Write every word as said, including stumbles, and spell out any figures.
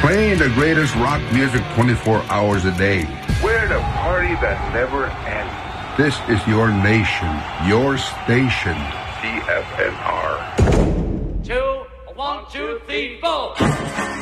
Playing the greatest rock music twenty-four hours a day. We're the party that never ends. This is your nation, your station. C F N R. Two, one, two, three, four.